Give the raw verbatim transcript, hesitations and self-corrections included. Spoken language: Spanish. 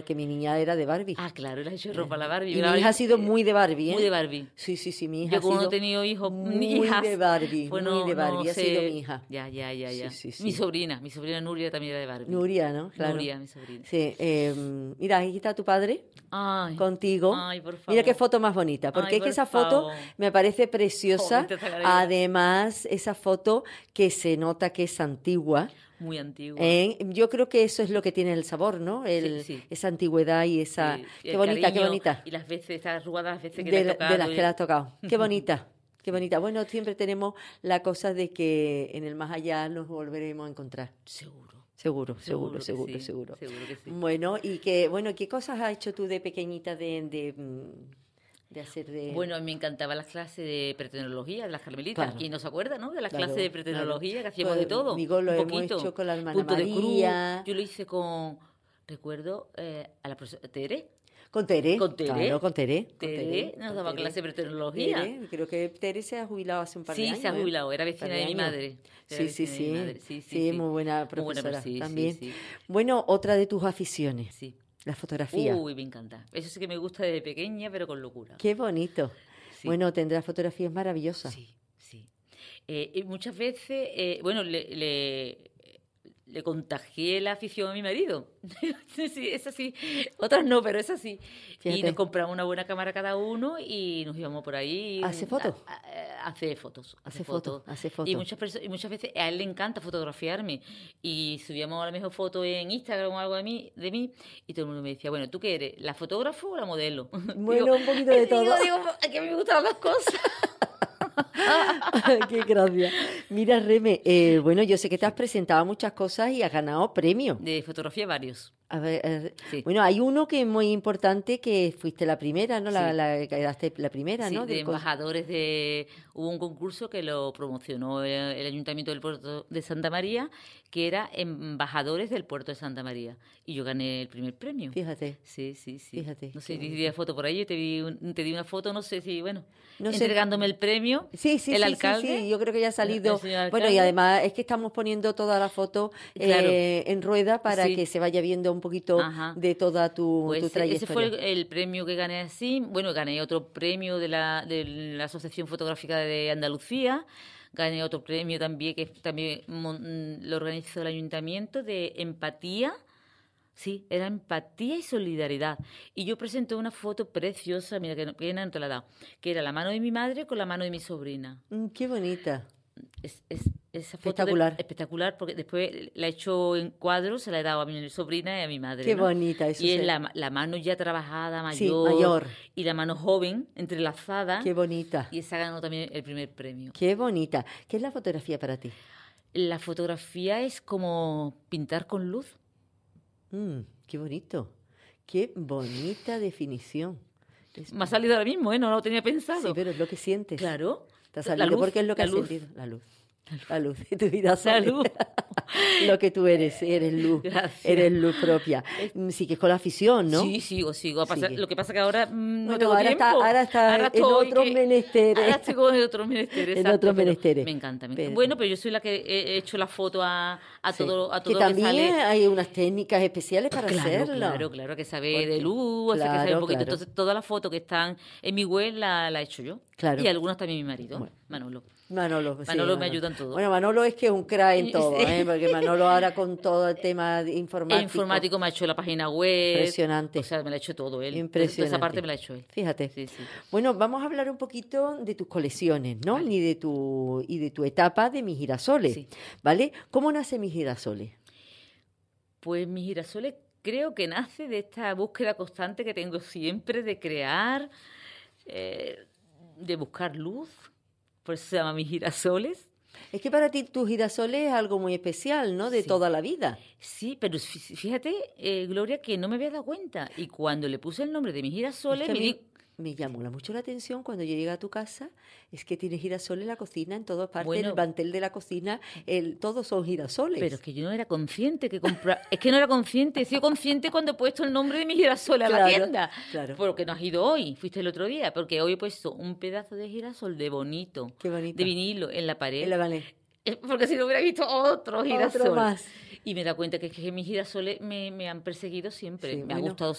porque mi niña era de Barbie. Ah, claro, le has hecho ropa a la Barbie. Y La mi hija ha Barbie- sido muy de Barbie, ¿eh? Muy de Barbie. Sí, sí, sí, mi hija Yo ha como no he sido tenido hijos ni muy hijas, de Barbie, pues muy no- de no Barbie, ha sé. sido mi hija. Ya, ya, ya, ya. Sí, sí, Mi sí. sobrina, mi sobrina Nuria también era de Barbie. Nuria, ¿no? Claro. Nuria, mi sobrina. Sí, eh, mira, aquí está tu padre Ay, contigo. ay, por favor. Mira qué foto más bonita, porque Ay, es que por esa foto favor. me parece preciosa. Joder, te saca la llorar. Además, esa foto que se nota que es antigua. Muy antigua. ¿eh? Yo creo que eso es lo que tiene el sabor, ¿no? El, Sí, sí. Esa antigüedad y esa... Sí, y Qué el bonita, qué cariño, bonita. Y las veces, estas arrugadas, las veces que De, le he la- tocado. de las y- que le has tocado. Qué bonita, qué bonita. Bueno, siempre tenemos la cosa de que en el más allá nos volveremos a encontrar. Seguro. Seguro, seguro, que seguro, sí, seguro. Seguro que sí. Bueno, y que, bueno, ¿qué cosas has hecho tú de pequeñita de, de, mm, de hacer de... Bueno, a mí me encantaban las clases de pretecnología, de las carmelitas. Claro. ¿Quién no se acuerda, no? De las Claro, clases de pretecnología, claro. que hacíamos Pues, de todo. Migo, lo un hemos poquito. hecho con la hermana Punto de María. cruz. Yo lo hice con, recuerdo, eh, a la profesora Tere. Con Tere. Con Tere. Claro, con Tere. con Tere nos con daba Tere. clase de pretecnología. Tere, creo que Tere se ha jubilado hace un par de Sí, años. se ha ¿eh? jubilado, era Un vecina par de mi años. madre. Era Sí, sí, vecina de mi sí. madre. Sí, sí, Sí, sí. muy buena Muy buena, profesora sí, sí, también. sí. Bueno, otra de tus aficiones, Sí. la fotografía. Uy, me encanta. Eso sí que me gusta desde pequeña, pero con locura. Qué bonito. Sí. Bueno, tendrás fotografías maravillosas. Sí, sí. Eh, y muchas veces, eh, bueno, le, le, le contagié la afición a mi marido. Sí, sí, es así. Otras no, pero es así. Fíjate. Y nos compramos una buena cámara cada uno y nos íbamos por ahí. ¿Hace fotos? A- a- Hace fotos. Hace fotos, hace fotos. Y muchas, perso- y muchas veces a él le encanta fotografiarme. Y subíamos a la mejor foto en Instagram o algo de mí, de mí. Y todo el mundo me decía, bueno, ¿tú qué eres? ¿La fotógrafa o la modelo? Bueno, un poquito de todo. Digo, digo, que a mí me gustan las dos cosas. Qué gracia. Mira, Reme, eh, bueno, yo sé que te has presentado a muchas cosas y has ganado premios. De fotografía varios. A ver, eh, Sí. Bueno, hay uno que es muy importante, que fuiste la primera, ¿no? La, Sí. la, quedaste la primera, Sí, ¿no? de Del cos- embajadores de... Hubo un concurso que lo promocionó el, el Ayuntamiento del Puerto de Santa María, que era embajadores del Puerto de Santa María. Y yo gané el primer premio. Fíjate. Sí, sí, sí. Fíjate, No sé, qué te di la foto por ahí, yo te di, un- te di una foto, no sé si, bueno, No sé. entregándome el premio. Sí, sí, el sí, alcalde. sí, sí, yo creo que ya ha salido. El señor Bueno, y alcalde. además es que estamos poniendo toda la foto eh, Claro. en rueda para Sí. que se vaya viendo un poquito Ajá. de toda tu, Pues tu ese- trayectoria. ese fue el, el premio que gané así. Bueno, gané otro premio de la, de la Asociación Fotográfica de Andalucía. Gané otro premio también que también mon- lo organizó el ayuntamiento de empatía. Sí, era empatía y solidaridad. Y yo presenté una foto preciosa, mira, que no, que no te la he dado, que era la mano de mi madre con la mano de mi sobrina. Mm, qué bonita. Es, es- esa foto de- Espectacular. espectacular, porque después la he hecho en cuadros, se la he dado a mi sobrina y a mi madre. Qué ¿no? bonita, eso Y es se- la, la mano ya trabajada, mayor, Sí, mayor. y la mano joven, entrelazada. Qué bonita. Y esa ganó también el primer premio. Qué bonita. ¿Qué es la fotografía para ti? La fotografía es como pintar con luz. Mm, qué bonito. Qué bonita definición. Es- Me ha salido ahora mismo, ¿eh? No lo tenía pensado. Sí, pero es lo que sientes. Claro. Te ha La salido luz, porque es lo que la has luz. sentido. La luz. La luz de tu vida. La sale. luz. Lo que tú eres, eres luz. Gracias. Eres luz propia. Mm, Sigues con la afición, ¿no? Sí, sigo, sigo. A pasar- Sigue. lo que pasa que ahora mm, no Bueno, tengo ahora tiempo. está- ahora está en estoy otros que- menesteres. Ahora estoy con otros menesteres. En exacto, otros pero menesteres. Me encanta. me Pero- encanta. Bueno, pero yo soy la que he hecho la foto a, a Sí. todo, a todo que lo también sale. hay unas técnicas especiales para Claro, hacerlo. claro, claro, que sabe Porque- de luz, hace que sabe claro, un poquito. claro. Entonces, todas las fotos que están en mi web la, la he hecho yo. Claro. Y algunas también mi marido, Bueno. Manolo. Manolo, sí, Manolo me ayuda en todo. Bueno, Manolo es que es un crack en Sí. todo, ¿eh? Porque Manolo ahora con todo el tema de El informático. informático me ha hecho la página web. Impresionante. O sea, me la ha hecho todo él. Impresionante. Esa parte me la ha hecho él. Fíjate. Sí, sí. Bueno, vamos a hablar un poquito de tus colecciones, ¿no? Vale. Y de tu y de tu etapa de mis girasoles, Sí. ¿vale? ¿Cómo nace mis girasoles? Pues mis girasoles creo que nace de esta búsqueda constante que tengo siempre de crear, eh, de buscar luz. Por eso se llama mis girasoles. Es que para ti tus girasoles es algo muy especial, ¿no? De Sí. toda la vida. Sí, pero fí- fíjate, eh, Gloria, que no me había dado cuenta. Y cuando le puse el nombre de mis Es girasoles, que a me mí di... me llamó la- mucho la atención cuando yo llegué a tu casa, es que tienes girasoles en la cocina, en todas partes, Bueno. el mantel de la cocina, el, todos son girasoles. Pero es que yo no era consciente que comprar... Es que no era consciente. He sido consciente cuando he puesto el nombre de mis girasoles a la Claro, tienda. claro. Porque no has ido hoy, fuiste el otro día. Porque hoy he puesto un pedazo de girasol de bonito, Qué bonito. de vinilo, en la pared. En la vale. Eh, Porque si no hubiera visto otro girasol. Otro más. Y me da cuenta que, es que mis girasoles me, me han perseguido siempre. Sí, me bueno. ha gustado